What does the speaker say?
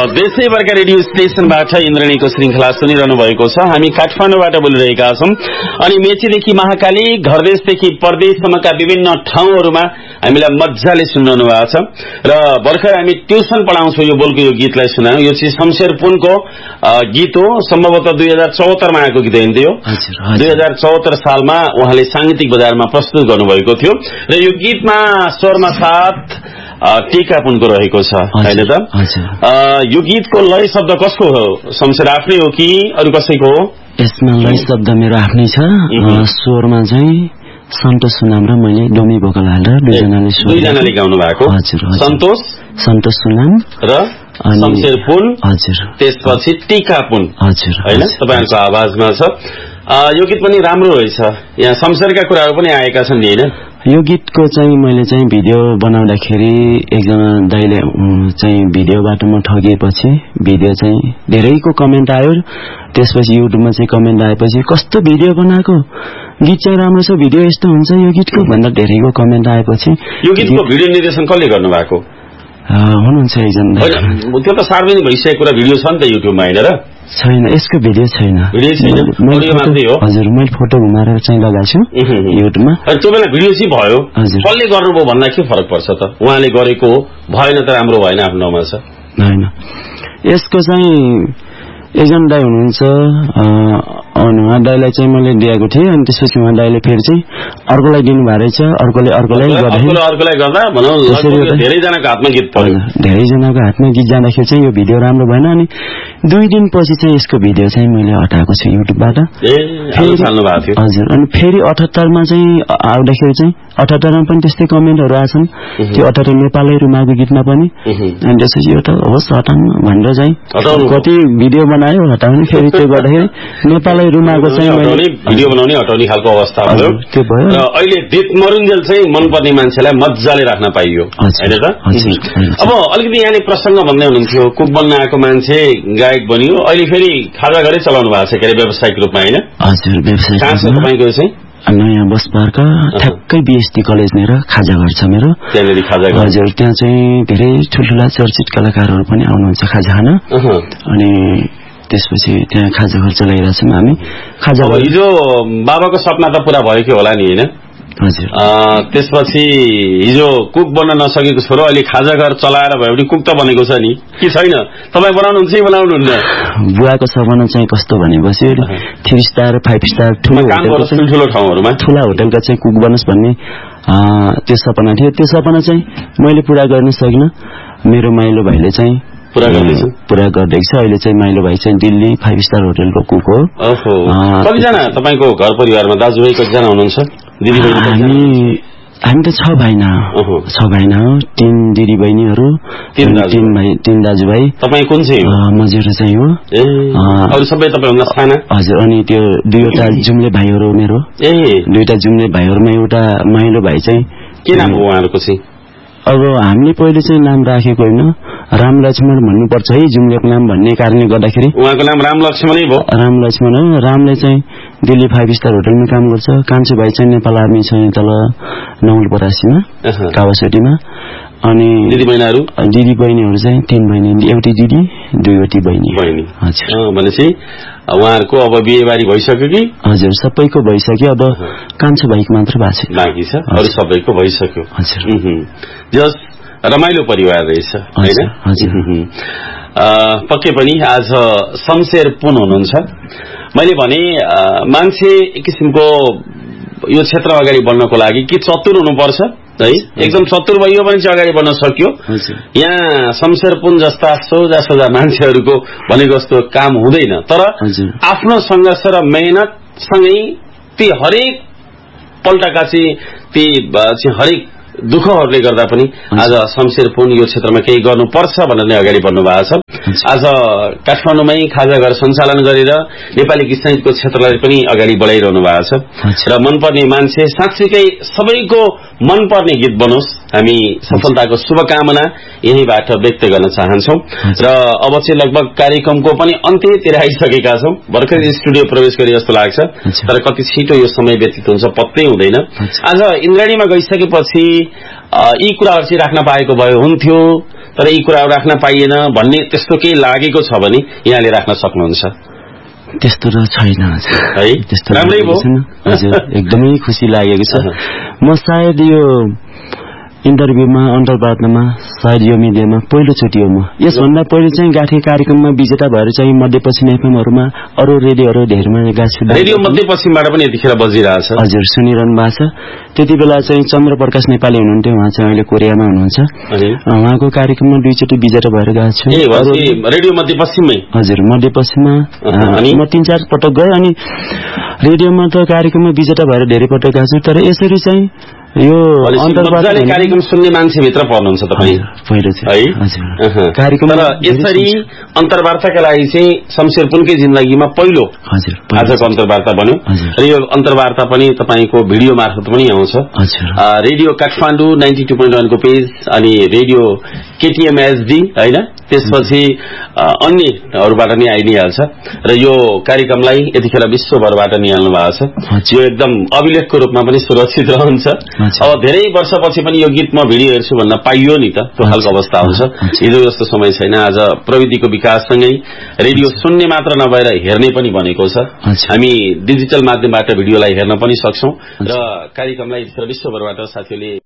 देशैभरका radio स्टेशनबाट इन्द्रणीको श्रृंखला सुनिरहनु भएको छ। हामी काठमाडौँबाट बोलिरहेका छौं अनि मेचीदेखि महाकाली, घरदेशदेखि परदेशसम्मका विभिन्न ठाउँहरूमा हामीलाई मज्जाले सुन्नु भएको छ। र भर्खर हामी ट्युसन पढाउँछौ यो बोलको यो गीतलाई सुनायौं। यो चाहिँ शमशेर पुनको गीत हो, सम्भवतः 2074 मा आएको गीत होइन त्यो। 2074 सालमा उहाँले सांगीतिक बजारमा प्रस्तुत गर्नुभएको थियो र यो गीतमा स्वरमा साथ टीका पुनको रहेको छ हैन त। यो गीतको लय शब्द कसको हो? शमशेर आफ्नै हो कि अरु कसैको हो? यसमा लय शब्द मेरो आफ्नै छ। स्वरमा चाहिँ सन्तोष सुनाम र मैले डोमी भोकल हालेर दुईजनाले गाउनु भएको। सन्तोष सुनाम र शमशेर पुन, हजुर, त्यसपछि टीका पुन, हजुर, हैन तपाईहरुको आवाजमा छ। यो गीत पनि राम्रो रहेछ। यहाँ शमशेरका कुराहरु पनि आएका छन् नि हैन? यो गीतको चाहिँ मैले चाहिँ भिडियो बनाउँदाखेरि एकजना दाइले चाहिँ भिडियोबाट म ठगिएपछि भिडियो चाहिँ धेरैको कमेन्ट आयो। त्यसपछि युट्युबमा चाहिँ कमेन्ट आएपछि कस्तो भिडियो बनाएको, गीत चाहिँ राम्रो छ, भिडियो यस्तो हुन्छ यो गीतको भन्दा धेरैको कमेन्ट आएपछि यो गीतको भिडियो निर्देशन कसले गर्नु भएको? हुनुहुन्छ एकजना। त्यो त सार्वजनिक भइसकेको कुरा भिडियो छ नि त युट्युबमा हैन र? छैन, यसको भिडियो छैन। हजुर, मैले फोटो घुमाएर चाहिँ लगाएको छु युट्युबमा। त्यो बेला भिडियो चाहिँ भयो, कसले गर्नुभयो भन्दा के फरक पर्छ त? उहाँले गरेको भएन त राम्रो भएन आफ्नो ठाउँमा छ हैन। यसको चाहिँ एकजना दाइ हुनुहुन्छ, उहाँ दाइलाई चाहिँ मैले दिएको थिएँ अनि त्यसपछि उहाँ दाइले फेरि चाहिँ अर्कोलाई दिनुभएको रहेछ। अर्कोलाई गर्दा भनौँ धेरैजनाको हातमा गीत पर्यो। धेरैजनाको हातमा गीत जाँदाखेरि चाहिँ यो भिडियो राम्रो भएन अनि 2 दिनपछि चाहिँ यसको भिडियो चाहिँ मैले हटाएको छु युट्युबबाट। हजुर, अनि फेरि 78 मा चाहिँ आउँदाखेरि चाहिँ 78 मा पनि त्यस्तै कमेन्टहरू आछन्। त्यो 78 नेपालै रुमाको गीतमा पनि। अनि त्यसपछि यो त होस् हटाउनु भनेर चाहिँ कति भिडियो बनायो हटाउने, फेरि त्यो गर्दाखेरि नेपालै रुमाको चाहिँ भिडियो बनाउने हटाउने खालको अवस्था भयो। त्यो भयो र अहिले दिप मरुन्जेल चाहिँ मनपर्ने मान्छेलाई मज्जाले राख्न पाइयो हैन त। अब अलिकति यहाँले प्रसंग भन्दै हुनुहुन्थ्यो, कुक बन्न आएको मान्छे गायक बनियो, अहिले फेरि खाजा घरै चलाउनु भएको छ के अरे व्यावसायिक रूपमा हैन? हजुर, व्यावसायिक। कहाँ छ तपाईको चाहिँ? नयाँ बस पार्क ठ्याक्कै बीएसटी कलेज नेर खाजा घर छ मेरो। त्यहाँनेरि खाजा घर। हजुर, त्यहाँ चाहिँ धेरै ठुल्ठुला चर्चित कलाकारहरू पनि आउनुहुन्छ खाजा खान। अनि त्यसपछि त्यहाँ खाजा घर चलाइरहेछौँ हामी। खाजा घर हिजो बाबाको सपना त पूरा भयो कि होला नि हैन? हजुर। त्यसपछि हिजो कुक बन्न नसकेको छोरो अहिले खाजा घर चलाएर भयो भने कुक त बनेको छ नि कि छैन? तपाईँ बनाउनुहुन्छ कि बनाउनुहुन्न? बुवाको सपना चाहिँ कस्तो भनेपछि 3 स्टार 5 स्टार ठुलो ठाउँहरूमा ठुला होटलका चाहिँ कुक बनोस् भन्ने त्यो सपना थियो। त्यो सपना चाहिँ मैले पूरा गर्न सकिनँ। मेरो माइलो भाइले चाहिँ पूरा गर्दैछ। अहिले चाहिँ माइलो भाइ चाहिँ दिल्ली 5 स्टार होटलको कुक हो। कतिजना तपाईको घर परिवारमा दाजुभाइ कतिजना हुनुहुन्छ? हामी त 6 भाइना हो। 3 दिदी बहिनीहरू, 3 दाजुभाइ। तपाईँ कुन चाहिँ हो? म जेठो चाहिँ हो। अरु सबै तपाईभन्दा साना? हजुर, अनि त्यो 2वटा जुम्ले भाइहरू मेरो। 2वटा जुम्ले भाइहरूमा एउटा माइलो भाइ चाहिँ। के नाम हो उहाँहरूको चाहिँ? अब हामीले पहिले चाहिँ नाम राखेको होइन, राम लक्ष्मण भन्नुपर्छ है जुम्लेको नाम भन्ने कारणले गर्दाखेरि उहाँको नाम राम लक्ष्मणै भयो। राम लक्ष्मण हो। रामले चाहिँ दिल्ली 5 स्टार होटलमा काम गर्छ। कान्छो भाइ चाहिँ नेपाल आर्मी छ तल नवलपरासीमा कावासोटीमा। अनि दिदी बहिनीहरू चाहिँ 3 बहिनी, एउटी दिदी 2वटी बहिनी। हजुर, भनेपछि उहाँहरूको अब बिहेबारी भइसक्यो कि? हजुर, सबैको भइसक्यो। अब कान्छो भाइको मात्र बाँकी छ, अरु सबैको भइसक्यो। हजुर, जस रमाइलो परिवार रहेछ हैन? हजुर। पक्कै पनि आज शमशेर पुन हुनुहुन्छ। मैले भने मान्छे एक किसिमको यो क्षेत्र अगाडि बढ्नको लागि कि चतुर हुनुपर्छ है, एकदम चतुर भइयो भने चाहिँ अगाडि बढ्न सक्यो। यहाँ शमशेर पुन जस्ता सोझा मान्छेहरूको भनेको जस्तो काम हुँदैन। तर आफ्नो संघर्ष र मेहनत सँगै ती हरेक पल्टका चाहिँ ती हरेक दुःखहरूले गर्दा पनि आज शमशेर पुन यो क्षेत्रमा केही गर्नुपर्छ भनेर नै अगाडि बढ्नु भएको छ। आज काठमाडौँमै खाजा घर सञ्चालन गरेर नेपाली गीत सङ्गीतको क्षेत्रलाई पनि अगाडि बढाइरहनु भएको छ। र मनपर्ने मान्छे साँच्चीकै सबैको मनपर्ने गीत बनोस्, हामी सफलताको शुभकामना यहीँबाट व्यक्त गर्न चाहन्छौँ। र अब चाहिँ लगभग कार्यक्रमको पनि अन्त्यतिर आइसकेका छौँ। भर्खर स्टुडियो प्रवेश गरे जस्तो लाग्छ, तर कति छिटो यो समय व्यतीत हुन्छ पत्तै हुँदैन। आज इन्द्राणीमा गइसकेपछि यी कुराहरू चाहिँ राख्न पाएको भए हुन्थ्यो, तर यी कुराहरू राख्न पाइएन भन्ने त्यस्तो केही लागेको छ भने यहाँले राख्न सक्नुहुन्छ? त्यस्तो त छैन है, त्यस्तो राम्रै भयो हजुर। एकदमै खुसी लागेको छ। म सायद यो इन्टरभ्यूमा अन्तर्वार्तामा सायद यो मिडियामा पहिलोचोटि हो। म यसभन्दा पहिले चाहिँ गाठे कार्यक्रममा विजेता भएर चाहिँ मध्यपश्चिम एफएमहरुमा अरू रेडियोहरू धेरैमा गाछु। रेडियो मध्यपश्चिमबाट पनि यतिखेर बजिरहेछ। हजुर, सुनिरहनु भएको छ। त्यति बेला चाहिँ चन्द्र प्रकाश नेपाली हुनुहुन्थ्यो, उहाँ चाहिँ अहिले कोरियामा हुनुहुन्छ। उहाँको कार्यक्रममा दुईचोटि विजेता भएर गएको छु। रेडियो मध्यपश्चिममै? हजुर, मध्यपश्चिममा म 3-4 पटक गएँ। अनि रेडियोमा त कार्यक्रममा विजेता भएर धेरै पटक गएको छु। तर यसरी चाहिँ यो अन्तर्वार्ता कार्यक्रम सुन्ने मान्छेभित्र पर्नुहुन्छ तपाईँ पहिलो चाहिँ है कार्यक्रम। तर यसरी अन्तर्वार्ताका लागि चाहिँ शमशेरपुनकै जिन्दगीमा पहिलो आजको अन्तर्वार्ता बन्यो र यो अन्तर्वार्ता पनि तपाईको भिडियो मार्फत पनि आउँछ। रेडियो काठमाडौँ 92.1 को पेज अनि रेडियो केटीएम एचडी हैन, त्यसपछि अन्यहरुबाट नि आइ नै हाल्छ र यो कार्यक्रमलाई यतिखेर विश्वभरबाट निहाल्नु भएको छ। यो एकदम अभिलेखको रूपमा पनि सुरक्षित रहन्छ। अब धेरै वर्षपछि पनि यो गीत म भिडियो हेर्छु भन्न पाइयो नि त, त्यो खालको अवस्था हुन्छ। हिजो जस्तो समय छैन। आज प्रविधिको विकाससँगै रेडियो सुन्ने मात्र नभएर हेर्ने पनि बनेको छ। हामी डिजिटल माध्यमबाट भिडियोलाई हेर्न पनि सक्छौं र कार्यक्रमलाई विश्वभरबाट साथीहरूले